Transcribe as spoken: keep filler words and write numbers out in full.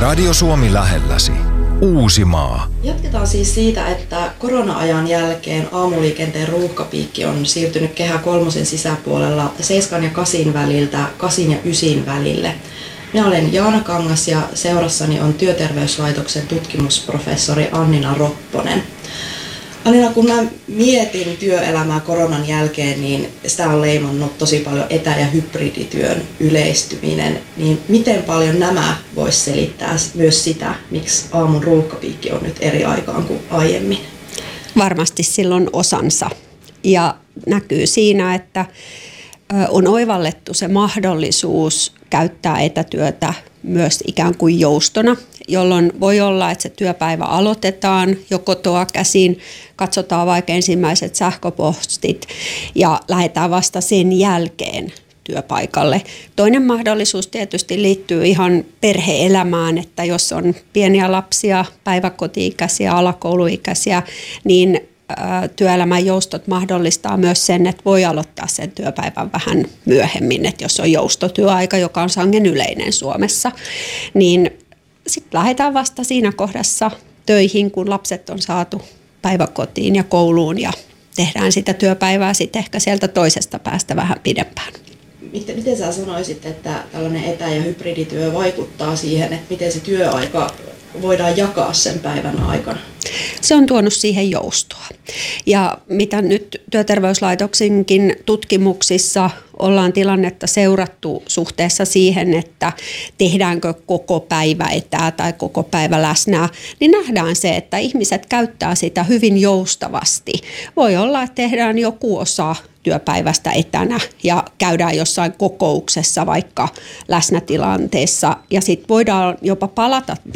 Radio Suomi lähelläsi. Uusimaa. Jatketaan siis siitä, että korona-ajan jälkeen aamuliikenteen ruuhkapiikki on siirtynyt Kehä kolmosen sisäpuolella seiskan ja kasin väliltä kasin ja ysin välille. Minä olen Jaana Kangas ja seurassani on Työterveyslaitoksen tutkimusprofessori Annina Ropponen. Annina, kun mä mietin työelämää koronan jälkeen, niin sitä on leimannut tosi paljon etä- ja hybridityön yleistyminen. Niin miten paljon nämä vois selittää myös sitä, miksi aamun ruuhkapiikki on nyt eri aikaan kuin aiemmin? Varmasti silloin osansa. Ja näkyy siinä, että on oivallettu se mahdollisuus käyttää etätyötä myös ikään kuin joustona, jolloin voi olla, että se työpäivä aloitetaan jo kotoa käsin, katsotaan vaikka ensimmäiset sähköpostit ja lähdetään vasta sen jälkeen työpaikalle. Toinen mahdollisuus tietysti liittyy ihan perhe-elämään, että jos on pieniä lapsia, päiväkoti-ikäisiä, alakouluikäisiä, niin työelämän joustot mahdollistaa myös sen, että voi aloittaa sen työpäivän vähän myöhemmin, että jos on joustotyöaika, joka on sangen yleinen Suomessa, niin sitten lähdetään vasta siinä kohdassa töihin, kun lapset on saatu päiväkotiin ja kouluun ja tehdään sitä työpäivää sitten ehkä sieltä toisesta päästä vähän pidempään. Miten, miten sä sanoisit, että tällainen etä- ja hybridityö vaikuttaa siihen, että miten se työaika voidaan jakaa sen päivän aikana? Se on tuonut siihen joustoa. Ja mitä nyt Työterveyslaitoksenkin tutkimuksissa ollaan tilannetta seurattu suhteessa siihen, että tehdäänkö koko päivä etää tai koko päivä läsnä, niin nähdään se, että ihmiset käyttää sitä hyvin joustavasti. Voi olla, että tehdään joku osa työpäivästä etänä ja käydään jossain kokouksessa vaikka läsnätilanteessa ja sitten voidaan jopa palata